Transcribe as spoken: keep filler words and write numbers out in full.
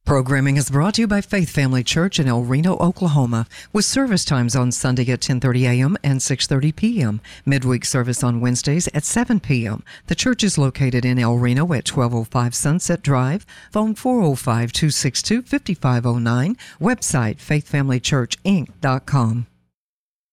Programming is brought to you by Faith Family Church in El Reno, Oklahoma, with service times on Sunday at ten thirty a.m. and six thirty p.m. Midweek service on Wednesdays at seven p.m. The church is located in El Reno at twelve oh five Sunset Drive. Phone four oh five, two six two, five five oh nine. Website faith family church inc dot com.